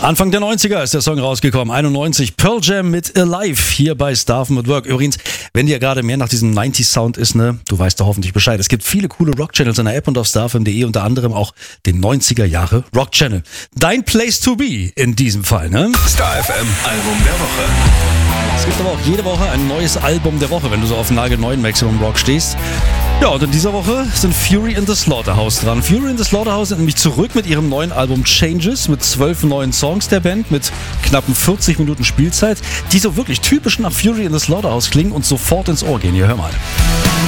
Anfang der 90er ist der Song rausgekommen, 91, Pearl Jam mit Alive, hier bei Staffen at Work. Übrigens, wenn dir gerade mehr nach diesem 90s-Sound ist, ne, du weißt doch hoffentlich Bescheid. Es gibt viele coole Rock-Channels in der App und auf starfm.de, unter anderem auch den 90er-Jahre Rock-Channel. Dein Place to be in diesem Fall, ne? Star FM Album der Woche. Es gibt aber auch jede Woche ein neues Album der Woche, wenn du so auf nagelneuen Maximum Rock stehst. Ja, und in dieser Woche sind Fury in the Slaughterhouse dran. Fury in the Slaughterhouse sind nämlich zurück mit ihrem neuen Album Changes, mit 12 neuen Songs der Band, mit knappen 40 Minuten Spielzeit, die so wirklich typisch nach Fury in the Slaughterhouse klingen und sofort ins Ohr gehen. Hier, hör mal.